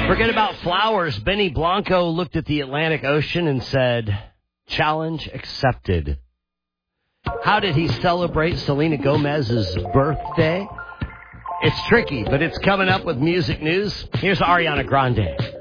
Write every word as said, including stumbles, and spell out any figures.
Forget about flowers. Benny Blanco looked at the Atlantic Ocean and said, challenge accepted. How did he celebrate Selena Gomez's birthday? It's tricky, but it's coming up with music news. Here's Ariana Grande.